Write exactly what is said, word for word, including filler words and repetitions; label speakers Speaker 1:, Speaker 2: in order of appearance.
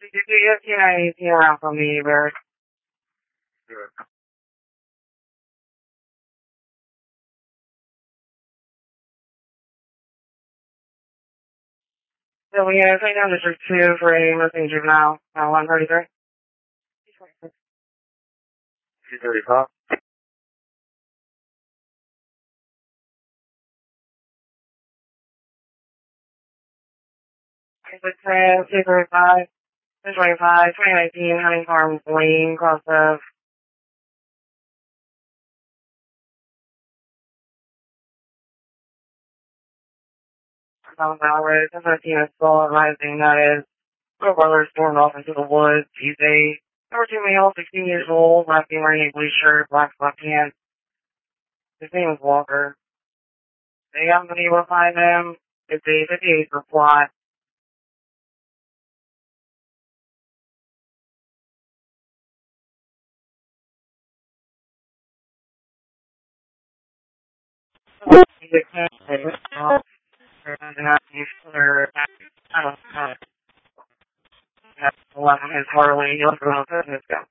Speaker 1: Did you get you know anything around from me, Barry?
Speaker 2: Good.
Speaker 1: So we have take down District two for a missing juvenile, uh, one thirty-three.
Speaker 2: two thirty-five.
Speaker 1: District ten, two thirty-five, two twenty-five, twenty nineteen, Hunting Farms Lane, cross of South Valley, ten thirteen is still advising that is, my brother stormed off into the woods. He's a number two male, sixteen years old, lefty wearing a blue shirt, black sweatpants. His name is Walker. They haven't been able to find him. It's a fifty acre plot. He's a and not use for I don't know. Eleven is Harley. He looks around business guy.